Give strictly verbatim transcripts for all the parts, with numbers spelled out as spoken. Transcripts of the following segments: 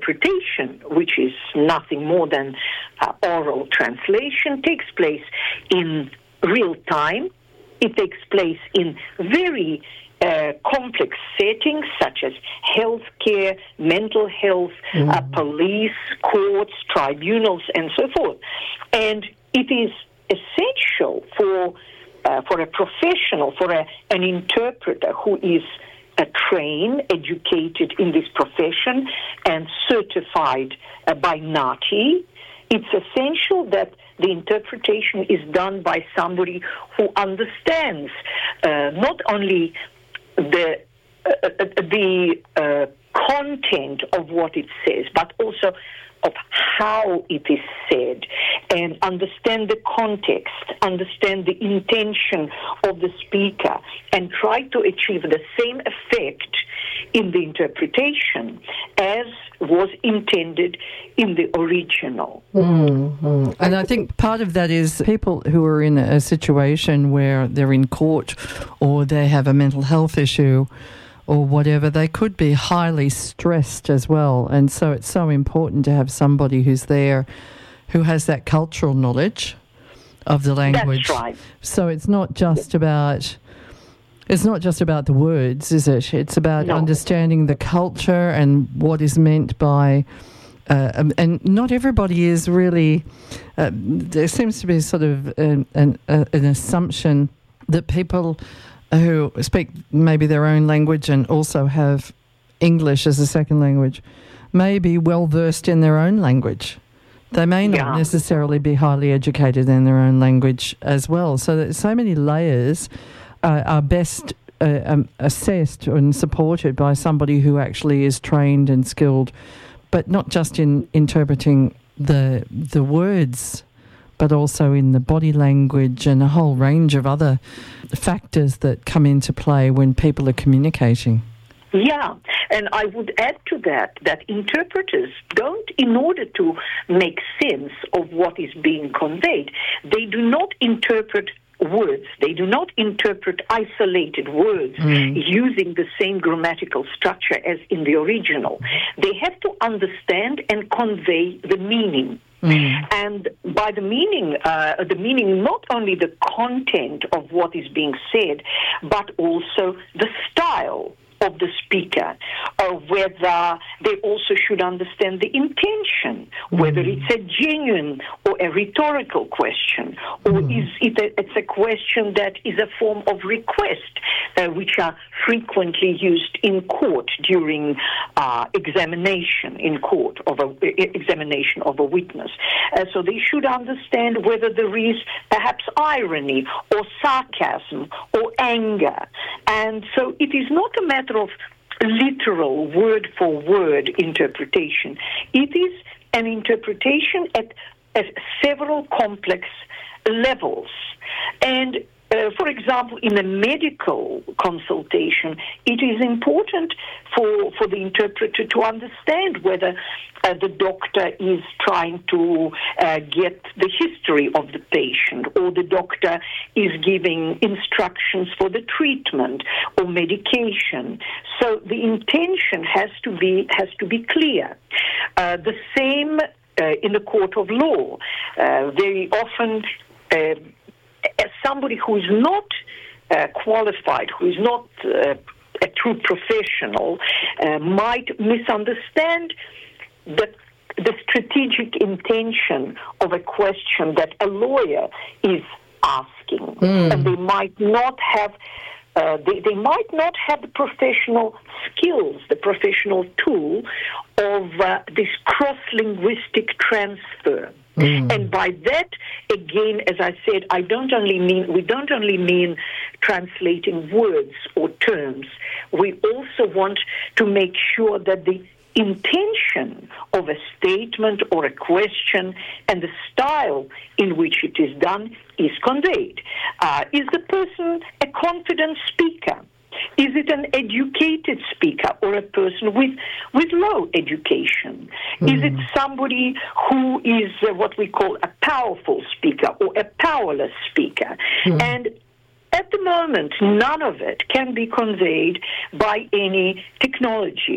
interpretation, which is nothing more than uh, oral translation, takes place in real time. It takes place in very uh, complex settings such as healthcare, mental health, mm. uh, police, courts, tribunals, and so forth. And it is essential for uh, for a professional, for a, an interpreter who is uh, trained, educated in this profession, and certified uh, by NAATI. It's essential that the interpretation is done by somebody who understands uh, not only the uh, the uh, content of what it says, but also of how it is said, and understand the context, understand the intention of the speaker, and try to achieve the same effect in the interpretation as was intended in the original. Mm-hmm. And I think part of that is people who are in a situation where they're in court or they have a mental health issue or whatever, they could be highly stressed as well. And so it's so important to have somebody who's there who has that cultural knowledge of the language. That's right. So it's not just about... It's not just about the words, is it? It's about no. understanding the culture and what is meant by... Uh, um, and not everybody is really... Uh, there seems to be sort of an, an, uh, an assumption that people who speak maybe their own language and also have English as a second language may be well-versed in their own language. They may not yeah. necessarily be highly educated in their own language as well. So there's so many layers... Uh, are best uh, um, assessed and supported by somebody who actually is trained and skilled, but not just in interpreting the the words, but also in the body language and a whole range of other factors that come into play when people are communicating. Yeah, and I would add to that that interpreters don't, in order to make sense of what is being conveyed, they do not interpret words. They do not interpret isolated words mm. using the same grammatical structure as in the original. They have to understand and convey the meaning. Mm. And by the meaning, uh, the meaning not only the content of what is being said, but also the style of the speaker, or whether they also should understand the intention, whether mm. it's a genuine or a rhetorical question, or mm. is it a, it's a question that is a form of request, uh, which are frequently used in court during uh, examination in court of a examination of a witness. Uh, so they should understand whether there is perhaps irony or sarcasm or anger, and so it is not a matter of literal word-for-word interpretation. It is an interpretation at, at several complex levels. And, uh, for example, in a medical consultation, it is important for, for the interpreter to understand whether uh, the doctor is trying to uh, get the history of the patient, or the doctor is giving instructions for the treatment or medication. So the intention has to be has to be clear. Uh, the same uh, in the court of law. Uh, very often, uh, as somebody who is not uh, qualified, who is not uh, a true professional, uh, might misunderstand the, the strategic intention of a question that a lawyer is asking. Mm. And they might not have uh, they, they might not have the professional skills, the professional tool of uh, this cross-linguistic transfer. Mm. And by that, again, as I said, I don't only mean we don't only mean translating words or terms. We also want to make sure that the intention of a statement or a question and the style in which it is done is conveyed. Uh, is the person a confident speaker? Is it an educated speaker or a person with with low education? Mm. Is it somebody who is uh, what we call a powerful speaker or a powerless speaker? Mm. And at the moment, none of it can be conveyed by any technology.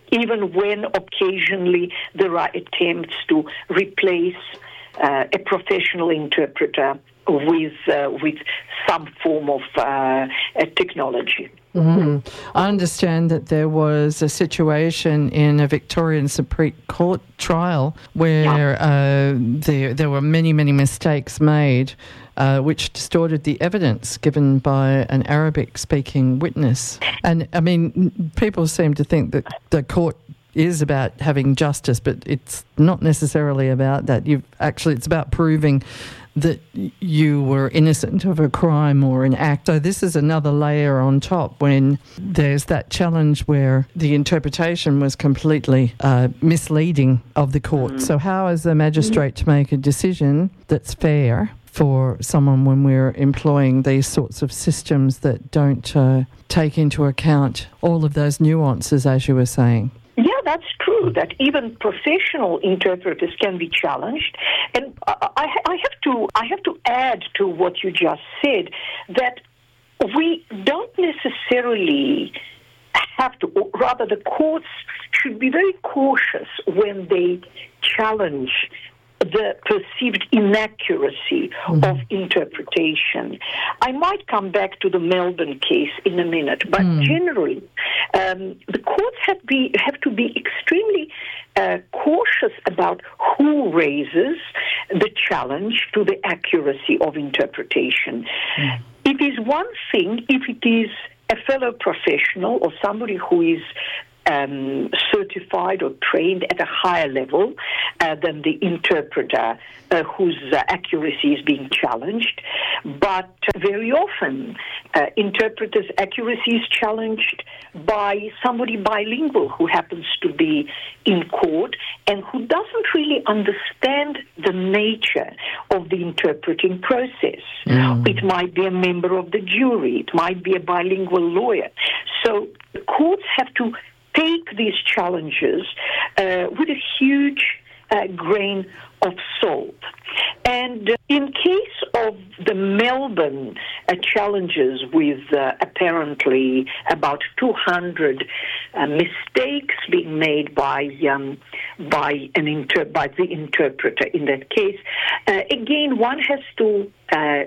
even when occasionally there are attempts to replace uh, a professional interpreter with uh, with some form of uh, technology. Mm-hmm. I understand that there was a situation in a Victorian Supreme Court trial where yeah. uh, there, there were many, many mistakes made uh, which distorted the evidence given by an Arabic-speaking witness. And, I mean, people seem to think that the court is about having justice, but it's not necessarily about that. You've actually, it's about proving that you were innocent of a crime or an act. So this is another layer on top when there's that challenge where the interpretation was completely uh, misleading of the court. Mm. So how is the magistrate to make a decision that's fair for someone when we're employing these sorts of systems that don't uh, take into account all of those nuances, as you were saying? Yeah, that's true, that even professional interpreters can be challenged. And I, I have to I have to add to what you just said, that we don't necessarily have to, or rather the courts should be very cautious when they challenge the perceived inaccuracy mm. of interpretation. I might come back to the Melbourne case in a minute, but mm. generally, um, the courts have, be, have to be extremely uh, cautious about who raises the challenge to the accuracy of interpretation. Mm. It is one thing if it is a fellow professional or somebody who is Um, certified or trained at a higher level uh, than the interpreter uh, whose uh, accuracy is being challenged. But very often, uh, interpreters' accuracy is challenged by somebody bilingual who happens to be in court and who doesn't really understand the nature of the interpreting process. Mm. It might be a member of the jury. It might be a bilingual lawyer. So the courts have to take these challenges uh, with a huge uh, grain of salt. And uh, in case of the Melbourne uh, challenges with uh, apparently about two hundred uh, mistakes being made by um, by an inter- by the interpreter in that case, uh, again, one has to uh,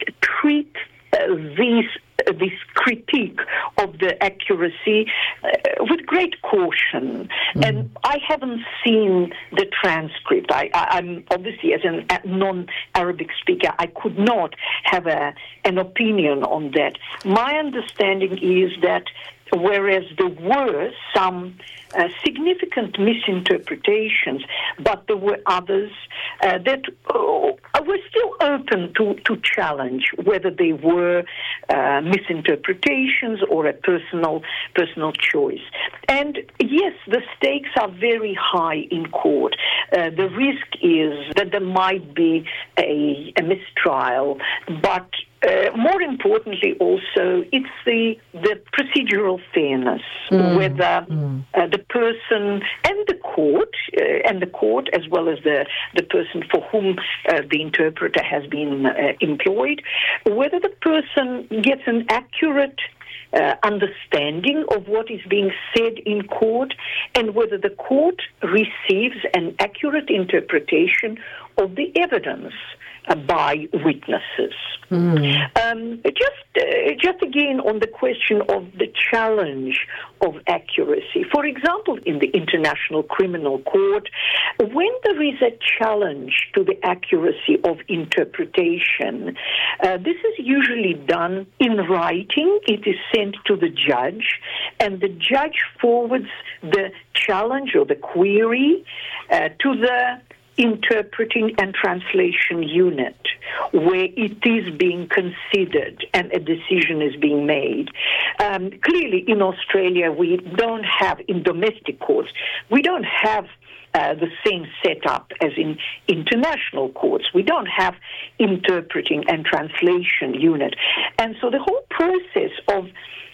treat uh, these this critique of the accuracy uh, with great caution. Mm. And I haven't seen the transcript. I, I, I'm obviously, as a non-Arabic speaker, I could not have a, an opinion on that. My understanding is that whereas there were some uh, significant misinterpretations, but there were others uh, that uh, were still open to, to challenge, whether they were uh, misinterpretations or a personal personal choice. And yes, the stakes are very high in court. Uh, the risk is that there might be a, a mistrial, but Uh, more importantly, also, it's the the procedural fairness, mm. whether mm. uh, the person and the court, uh, and the court as well as the, the person for whom uh, the interpreter has been uh, employed, whether the person gets an accurate Uh, understanding of what is being said in court, and whether the court receives an accurate interpretation of the evidence uh, by witnesses. Mm. Um, just, uh, just again on the question of the challenge of accuracy. For example, in the International Criminal Court, when there is a challenge to the accuracy of interpretation, uh, this is usually done in writing. It is sent to the judge, and the judge forwards the challenge or the query uh, to the interpreting and translation unit, where it is being considered and a decision is being made. Um, clearly, in Australia, we don't have, in domestic courts, we don't have uh, the same setup as in international courts. We don't have interpreting and translation unit. And so the whole process of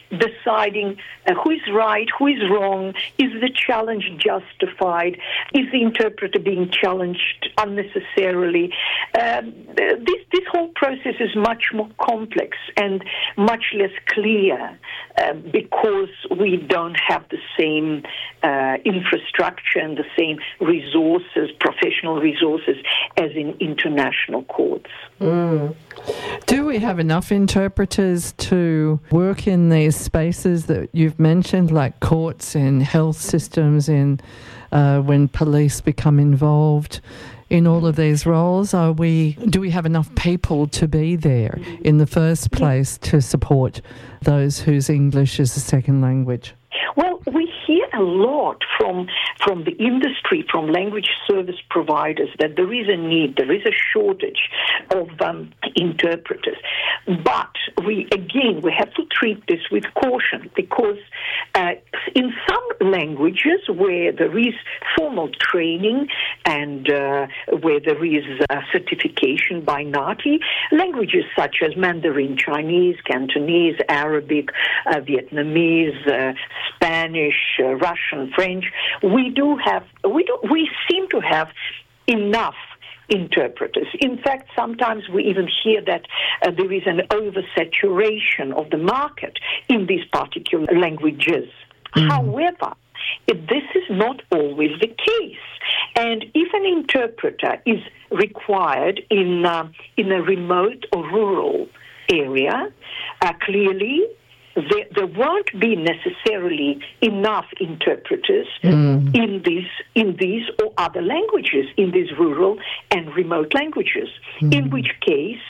deciding uh, who is right, who is wrong, is the challenge justified, is the interpreter being challenged unnecessarily. Um, this, this whole process is much more complex and much less clear uh, because we don't have the same uh, infrastructure and the same resources, professional resources, as in international courts. Mm. Do we have enough interpreters to work in these spaces that you've mentioned, like courts and health systems, and uh, when police become involved in all of these roles? Are we? Do we have enough people to be there in the first place to support those whose English is a second language? Well, we hear a lot from from the industry, from language service providers, that there is a need, there is a shortage of um, interpreters. But we, again, we have to treat this with caution, because uh, in some languages where there is formal training and uh, where there is uh, certification by N A T I, languages such as Mandarin, Chinese, Cantonese, Arabic, uh, Vietnamese, uh, Spanish, uh, Russian, French, we do have, we do, we seem to have enough interpreters. In fact, sometimes we even hear that uh, there is an oversaturation of the market in these particular languages. Mm. However, this is not always the case. And if an interpreter is required in uh, in a remote or rural area, uh, clearly There, there won't be necessarily enough interpreters mm. in these in these or other languages, in these rural and remote languages. Mm. In which case,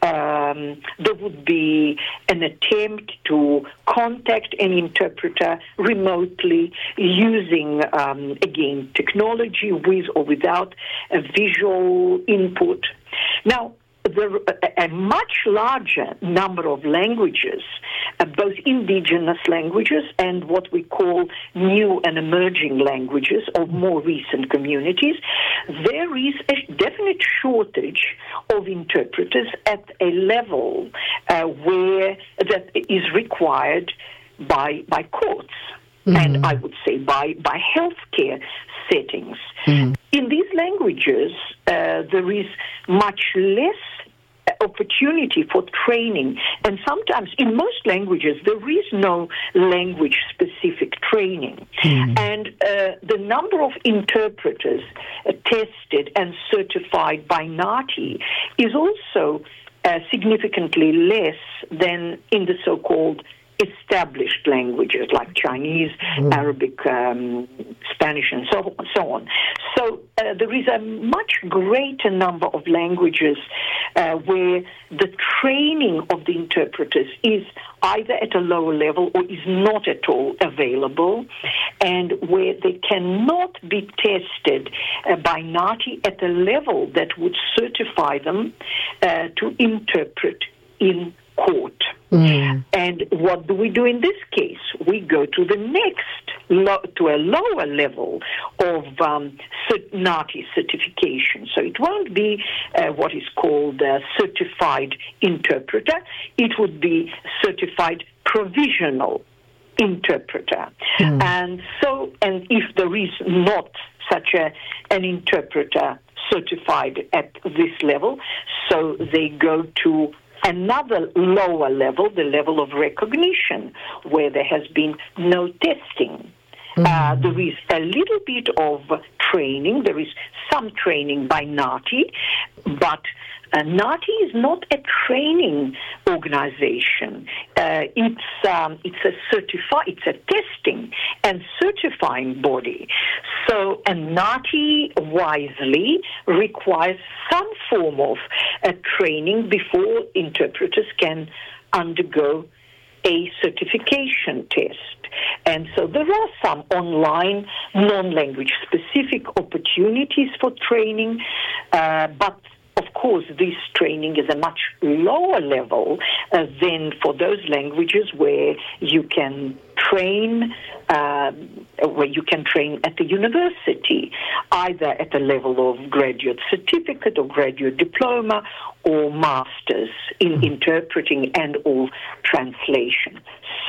um, there would be an attempt to contact an interpreter remotely using, um, again, technology with or without a visual input. Now, There, a, a much larger number of languages, uh, both indigenous languages and what we call new and emerging languages of more recent communities, there is a definite shortage of interpreters at a level uh, where that is required by by courts. Mm-hmm. And I would say by, by healthcare settings. Mm-hmm. In these languages, uh, there is much less opportunity for training. And sometimes, in most languages, there is no language-specific training. Mm-hmm. And uh, the number of interpreters uh, tested and certified by N A T I is also uh, significantly less than in the so-called established languages like Chinese, mm. Arabic, um, Spanish, and so, so on. So uh, there is a much greater number of languages uh, where the training of the interpreters is either at a lower level or is not at all available, and where they cannot be tested uh, by N A T I at a level that would certify them uh, to interpret in court. Mm. And what do we do in this case? We go to the next, lo- to a lower level of um, N A T I certification. So it won't be uh, what is called a certified interpreter. It would be certified provisional interpreter. Mm. And so, and if there is not such a an interpreter certified at this level, so they go to another lower level, the level of recognition, where there has been no testing. Mm-hmm. Uh, there is a little bit of training. There is some training by N A T I, but uh, N A T I is not a training organization. Uh, it's um, it's a certify, it's a testing and certifying body. So, and N A T I wisely requires some form of uh, training before interpreters can undergo a certification test. And so there are some online non-language specific opportunities for training, uh, but of course, this training is a much lower level uh, than for those languages where you can train, uh, where you can train at the university, either at the level of graduate certificate or graduate diploma or masters in interpreting and or translation. So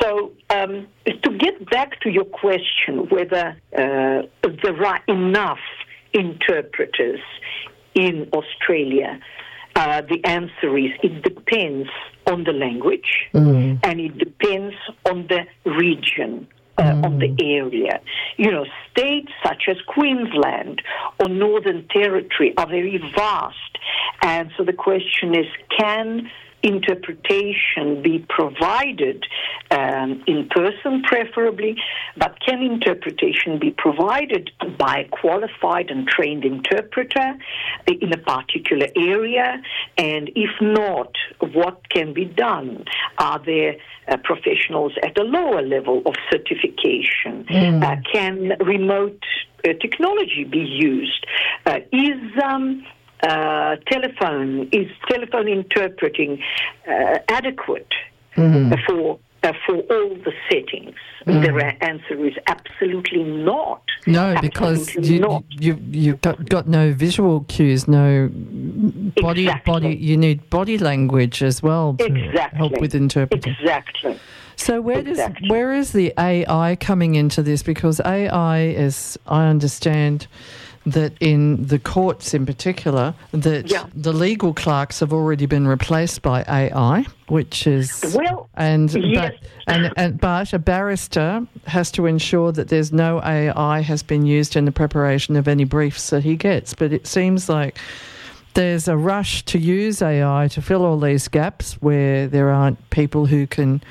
um, to get back to your question, whether uh, there are enough interpreters in Australia, uh, the answer is it depends on the language mm. and it depends on the region. Uh, mm. On the area. You know, states such as Queensland or Northern Territory are very vast. And so the question is, can interpretation be provided um, in person preferably, but can interpretation be provided by a qualified and trained interpreter in a particular area? And if not, what can be done? Are there uh, professionals at a lower level of certification? Mm. Uh, can remote uh, technology be used? Uh, is um, Uh, telephone, is telephone interpreting uh, adequate mm. for uh, for all the settings? Mm. The answer is absolutely not. No, absolutely because you, not. you, you've got, got no visual cues, no body, exactly. body. You need body language as well to exactly. help with interpreting. Exactly. So where exactly. does where is the A I coming into this? Because A I, as I understand, that in the courts in particular, that yeah. the legal clerks have already been replaced by A I, which is well, and yes. but and, and but a barrister has to ensure that there's no A I has been used in the preparation of any briefs that he gets. But it seems like there's a rush to use A I to fill all these gaps where there aren't people who can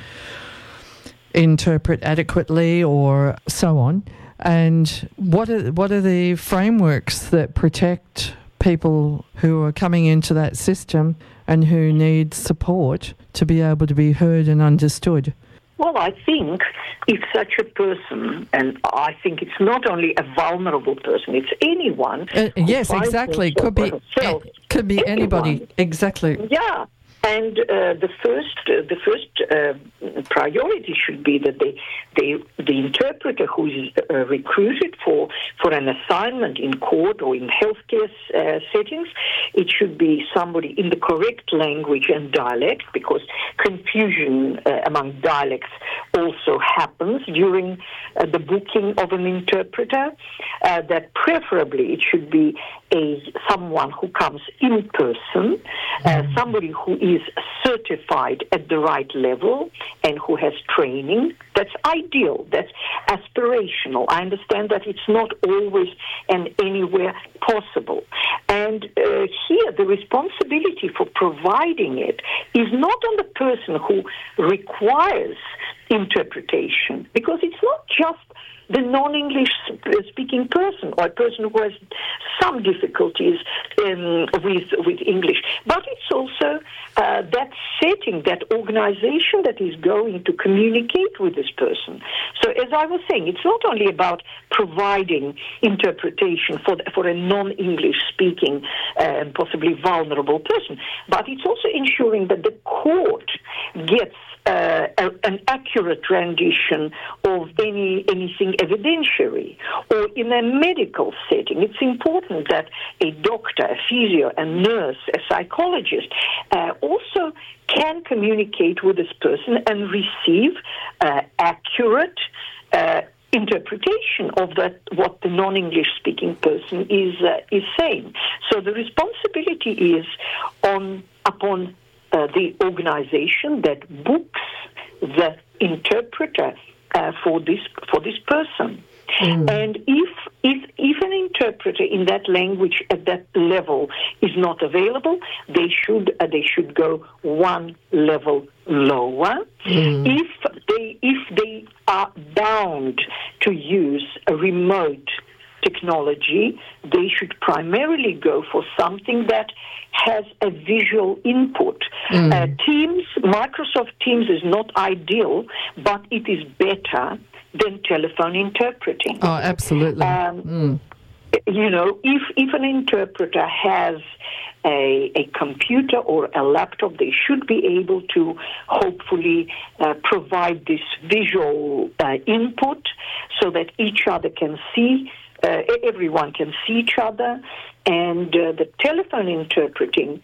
interpret adequately or so on. And what are what are the frameworks that protect people who are coming into that system and who need support to be able to be heard and understood? Well, I think if such a person, and I think it's not only a vulnerable person, it's anyone. Uh, yes, exactly. Could be herself, could be anyone. anybody. Exactly. Yeah. And uh, the first, uh, the first uh, priority should be that they, they, the interpreter who is uh, recruited for for an assignment in court or in healthcare uh, settings, it should be somebody in the correct language and dialect, because confusion uh, among dialects also happens during uh, the booking of an interpreter. Uh, that preferably it should be a someone who comes in person, uh, somebody who is certified at the right level and who has training. That's ideal. That's aspirational. I understand that it's not always and anywhere possible. And uh, here, the responsibility for providing it is not on the person who requires interpretation, because it's not just the non-English speaking person or a person who has some difficulties um, with with English, but it's also uh, that setting, that organization that is going to communicate with this person. So as I was saying, it's not only about providing interpretation for for a non-English speaking and uh, possibly vulnerable person, but it's also ensuring that the court gets Uh, a, an accurate rendition of any anything evidentiary. Or in a medical setting, it's important that a doctor, a physio, a nurse, a psychologist uh, also can communicate with this person and receive uh, accurate uh, interpretation of that what the non-English speaking person is uh, is saying. So the responsibility is on upon Uh, the organization that books the interpreter uh, for this for this person. Mm. And if if if an interpreter in that language at that level is not available, they should uh, they should go one level lower. Mm. If they if they are bound to use a remote technology, they should primarily go for something that has a visual input. Mm. Uh, Teams, Microsoft Teams is not ideal, but it is better than telephone interpreting. Oh, absolutely. Um, mm. You know, if, if an interpreter has a, a computer or a laptop, they should be able to hopefully uh, provide this visual uh, input so that each other can see Uh, everyone can see each other, and uh, the telephone interpreting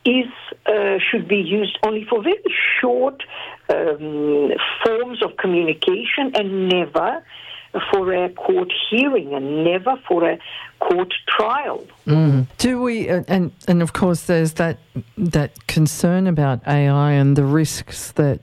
is uh, should be used only for very short um, forms of communication and never for a court hearing and never for a court trial. Mm. Do we, uh, and and of course there's that that concern about A I and the risks that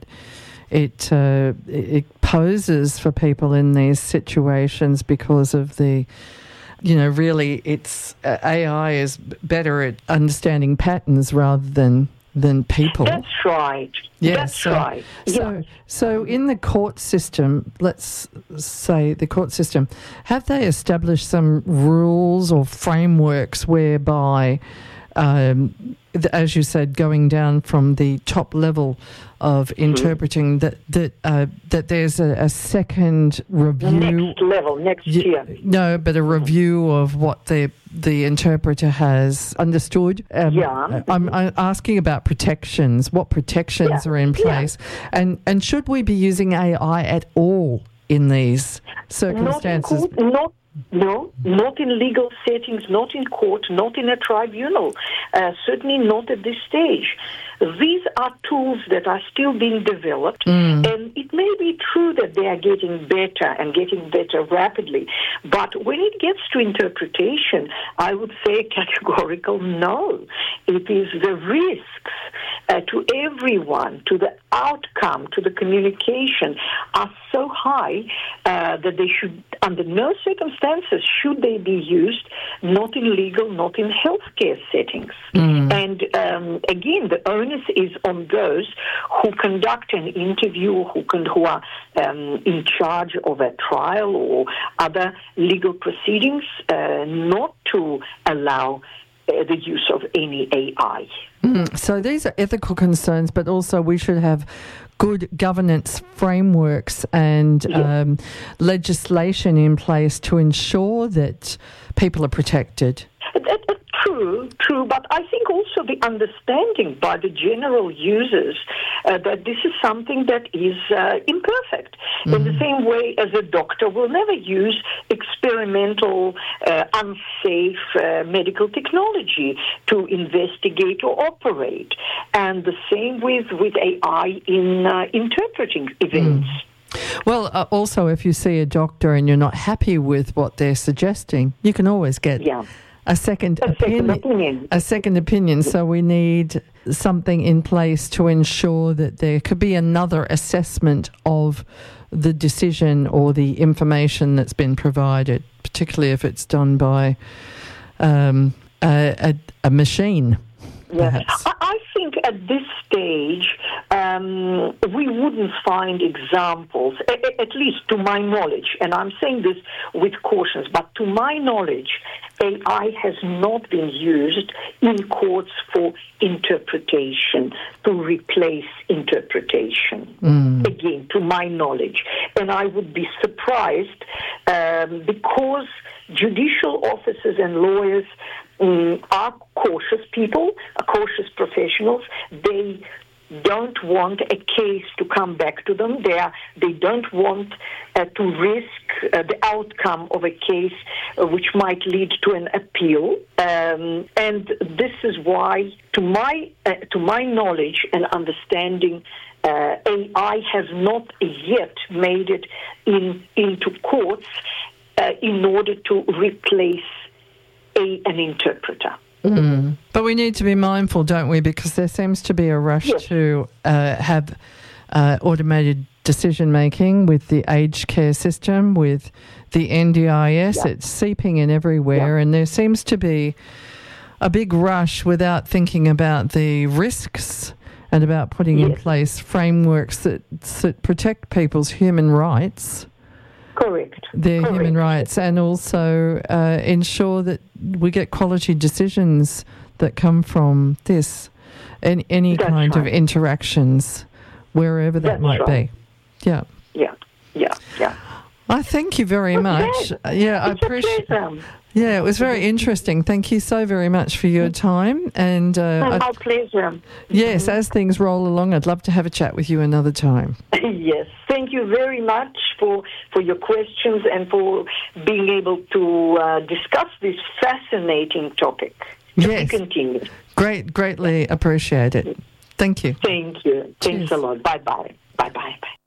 it uh, it poses for people in these situations because of the, you know, really it's uh, A I is better at understanding patterns rather than than people. That's right. Yes, That's so, right. So, yeah. so in the court system, let's say the court system, have they established some rules or frameworks whereby, um, the, as you said, going down from the top level of interpreting, mm-hmm. that that uh, that there's a, a second review, next level, next y- year. No, but a review of what the the interpreter has understood. Um, yeah, I'm, I'm asking about protections. What protections yeah. are in place, yeah. and and should we be using A I at all in these circumstances? Not in court, not No, not in legal settings, not in court, not in a tribunal, uh, certainly not at this stage. These are tools that are still being developed, mm. and it may be true that they are getting better and getting better rapidly, but when it gets to interpretation, I would say categorical no. It is the risks uh, to everyone, to the outcome, to the communication are so high uh, that they should, under no circumstances, should they be used, not in legal, not in healthcare settings. Mm. And um, again, the onus is on those who conduct an interview, who can, who are um, in charge of a trial or other legal proceedings, uh, not to allow uh, the use of any A I. Mm. So these are ethical concerns, but also we should have good governance frameworks and yes. um, legislation in place to ensure that people are protected. True, true, but I think also the understanding by the general users uh, that this is something that is uh, imperfect. Mm-hmm. In the same way as a doctor will never use experimental, uh, unsafe uh, medical technology to investigate or operate. And the same with, with A I in uh, interpreting events. Mm. Well, uh, also, if you see a doctor and you're not happy with what they're suggesting, you can always get... Yeah. A second, a opinion, second opinion. A second opinion. So we need something in place to ensure that there could be another assessment of the decision or the information that's been provided, particularly if it's done by um, a, a, a machine. Yeah. I, I think at this stage um, we wouldn't find examples, at, at least to my knowledge, and I'm saying this with cautions, but to my knowledge, A I has not been used in courts for interpretation, to replace interpretation. Mm. Again, to my knowledge. And I would be surprised um, because judicial officers and lawyers um, are cautious people, are cautious professionals. They don't want a case to come back to them. They are, they don't want uh, to risk uh, the outcome of a case uh, which might lead to an appeal. Um, and this is why, to my uh, to my knowledge and understanding, uh, A I has not yet made it in into courts uh, in order to replace a, an interpreter. Mm. But we need to be mindful, don't we? Because there seems to be a rush yes. to uh, have uh, automated decision making with the aged care system, with the N D I S. Yeah. It's seeping in everywhere, yeah. and there seems to be a big rush without thinking about the risks and about putting yes. in place frameworks that, that protect people's human rights. Correct. Their Correct. human rights, and also uh, ensure that we get quality decisions that come from this and any That's kind right. of interactions, wherever that That's might right. be. Yeah. Yeah. Yeah. Yeah. I thank you very okay. much. Yeah, I it's appreciate. it. Yeah, it was very interesting. Thank you so very much for your time. And uh, my pleasure. Yes, mm-hmm. as things roll along, I'd love to have a chat with you another time. Yes, thank you very much for for your questions and for being able to uh, discuss this fascinating topic. To Yes. be continued. Great, greatly appreciate it. Thank you. Thank you. Thanks Cheers. a lot. Bye-bye. Bye-bye. Bye.